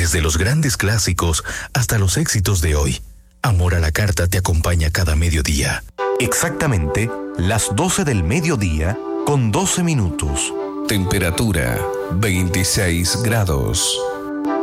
Desde los grandes clásicos hasta los éxitos de hoy, Amor a la Carta te acompaña cada mediodía. Exactamente las 12 del mediodía con 12 minutos. Temperatura 26 grados.